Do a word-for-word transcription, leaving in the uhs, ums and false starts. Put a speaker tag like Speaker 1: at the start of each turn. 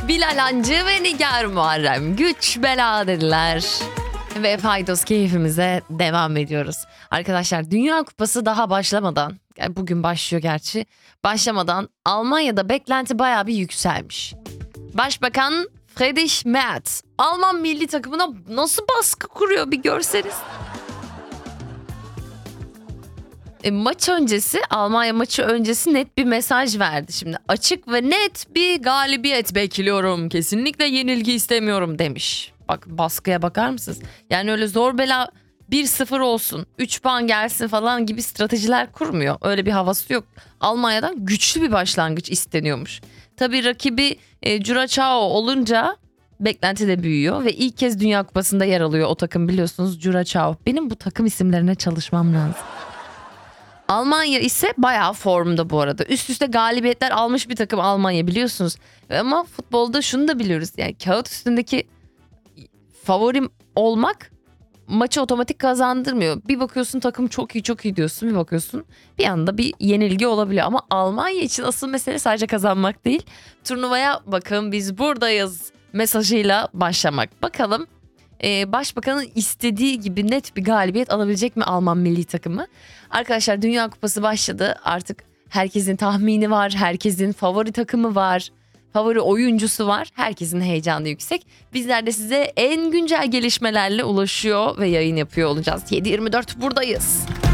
Speaker 1: Bilal Hancı ve Nigar Muharrem güç bela dediler. Ve Faydos keyfimize devam ediyoruz. Arkadaşlar Dünya Kupası daha başlamadan, yani bugün başlıyor gerçi, başlamadan Almanya'da beklenti bayağı bir yükselmiş. Başbakan Friedrich Merz Alman milli takımına nasıl baskı kuruyor bir görseniz. E, maç öncesi, Almanya maçı öncesi net bir mesaj verdi. Şimdi açık ve net bir galibiyet bekliyorum. Kesinlikle yenilgi istemiyorum demiş. Bak baskıya bakar mısınız? Yani öyle zor bela bir sıfır olsun, üç puan gelsin falan gibi stratejiler kurmuyor. Öyle bir havası yok. Almanya'dan güçlü bir başlangıç isteniyormuş. Tabii rakibi e, Curaçao olunca beklenti de büyüyor ve ilk kez Dünya Kupası'nda yer alıyor o takım, biliyorsunuz, Curaçao. Benim bu takım isimlerine çalışmam lazım. Almanya ise bayağı formda bu arada. Üst üste galibiyetler almış bir takım Almanya, biliyorsunuz. Ama futbolda şunu da biliyoruz. Yani kağıt üstündeki favorim olmak maçı otomatik kazandırmıyor. Bir bakıyorsun takım çok iyi çok iyi diyorsun. Bir bakıyorsun bir anda bir yenilgi olabiliyor. Ama Almanya için asıl mesele sadece kazanmak değil. Turnuvaya bakın biz buradayız mesajıyla başlamak. Bakalım Ee, başbakanın istediği gibi net bir galibiyet alabilecek mi Alman milli takımı? Arkadaşlar Dünya Kupası başladı. Artık herkesin tahmini var. Herkesin favori takımı var. Favori oyuncusu var. Herkesin heyecanı yüksek. Bizler de size en güncel gelişmelerle ulaşıyor ve yayın yapıyor olacağız. yedi yirmi dört buradayız.